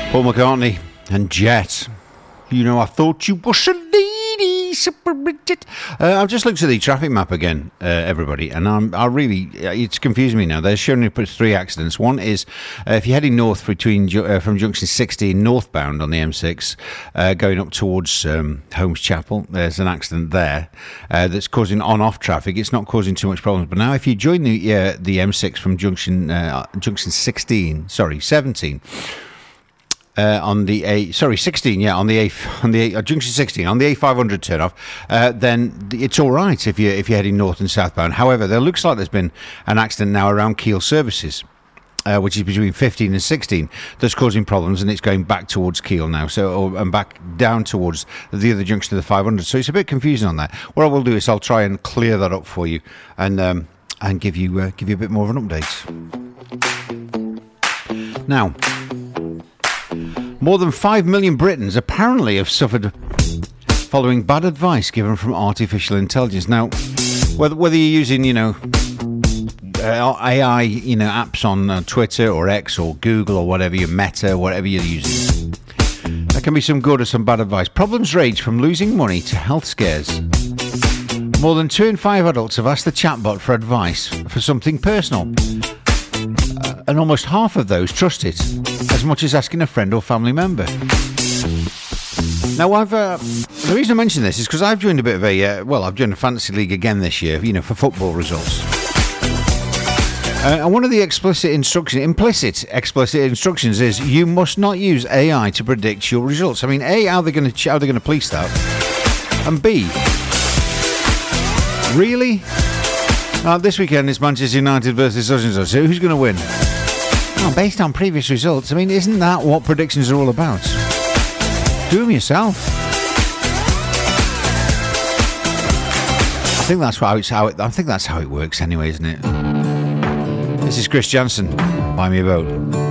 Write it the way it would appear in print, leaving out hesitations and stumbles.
Paul McCartney and Jet. You know, I thought you was a lady, Super Bridget. I've just looked at the traffic map again, everybody, and it's confusing me now. They're showing me 3 accidents. One is if you're heading north from junction 16 northbound on the M6, going up towards Holmes Chapel, there's an accident there that's causing on-off traffic. It's not causing too much problems. But now if you join the M6 from junction 17. On the junction 16 on the A500 turnoff, then it's all right if you're heading north and southbound. However, there looks like there's been an accident now around Keele Services, which is between 15 and 16, that's causing problems, and it's going back towards Keele now, and back down towards the other junction of the 500. So it's a bit confusing on that. What I will do is I'll try and clear that up for you, and give you a bit more of an update. Now, more than 5 million Britons apparently have suffered following bad advice given from artificial intelligence. Now, whether you're using, AI, apps on Twitter or X or Google or whatever, your Meta, whatever you're using, there can be some good or some bad advice. Problems range from losing money to health scares. More than 2 in 5 adults have asked the chatbot for advice for something personal. And almost half of those trust it as much as asking a friend or family member. Now, the reason I mention this is because I've joined a bit of I've joined a fantasy league again this year, for football results. And one of the implicit instructions is you must not use AI to predict your results. I mean, A, how are they going to police that? And B, really? This weekend it's Manchester United versus such and such. So who's going to win? Well, based on previous results, I mean, isn't that what predictions are all about? Do them yourself. I think that's how it works anyway, isn't it? This is Chris Jansen. Buy Me a Boat.